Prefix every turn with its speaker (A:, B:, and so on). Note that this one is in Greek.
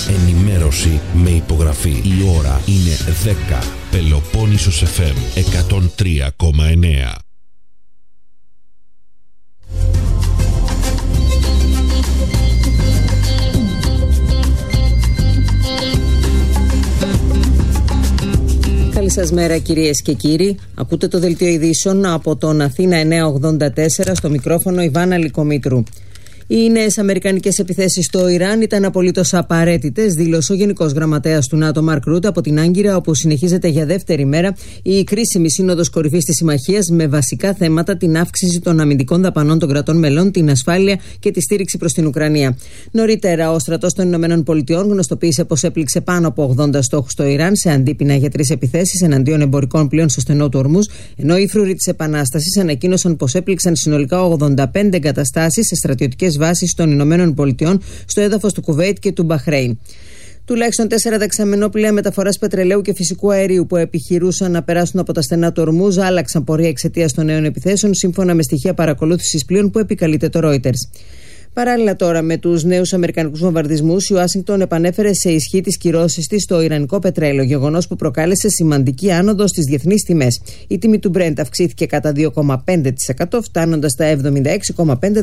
A: Ενημέρωση με υπογραφή. Η ώρα είναι 10. Πελοπόννησος FM 103,9.
B: Καλή σας μέρα κυρίες και κύριοι. Ακούτε το δελτίο ειδήσεων από τον Αθήνα 984, στο μικρόφωνο Ιβάνα Λικομήτρου. Οι νέες αμερικανικές επιθέσεις στο Ιράν ήταν απολύτως απαραίτητες, δήλωσε ο Γενικός Γραμματέας του ΝΑΤΟ Μαρκ Ρούτε από την Άγκυρα, όπου συνεχίζεται για δεύτερη μέρα η κρίσιμη σύνοδος κορυφής της Συμμαχίας με βασικά θέματα την αύξηση των αμυντικών δαπανών των κρατών μελών, την ασφάλεια και τη στήριξη προς την Ουκρανία. Νωρίτερα, ο στρατός των ΗΠΑ γνωστοποίησε πως έπληξε πάνω από 80 στόχους στο Ιράν σε αντίπεινα για 3 επιθέσεις εναντίον εμπορικών πλοίων στο στενό του Ορμούζ, ενώ οι φρουροί της Επανάστασης ανακοίνωσαν πως έπληξαν συνολικά 85 εγκαταστάσεις σε στρατιωτικές βάσεις των Ηνωμένων Πολιτειών στο έδαφος του Κουβέιτ και του Μπαχρέιν. Τουλάχιστον 4 δεξαμενόπλοια μεταφοράς πετρελαίου και φυσικού αερίου που επιχειρούσαν να περάσουν από τα στενά του Ορμούζ άλλαξαν πορεία εξαιτίας των νέων επιθέσεων, σύμφωνα με στοιχεία παρακολούθησης πλοίων που επικαλείται το Reuters. Παράλληλα τώρα με τους νέους αμερικανικούς βομβαρδισμούς, η Ουάσιγκτον επανέφερε σε ισχύ τις κυρώσεις της στο ιρανικό πετρέλαιο, γεγονός που προκάλεσε σημαντική άνοδο στις διεθνείς τιμές. Η τιμή του Brent αυξήθηκε κατά 2,5%, φτάνοντας στα $76,5